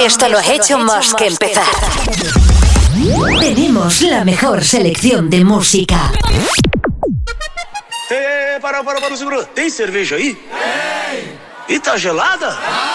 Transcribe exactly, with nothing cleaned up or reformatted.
Esto no ha hecho más que empezar. Tenemos la mejor selección de música. Eh, para, para, para, segura. Tem cerveja aí? Tem. E tá gelada?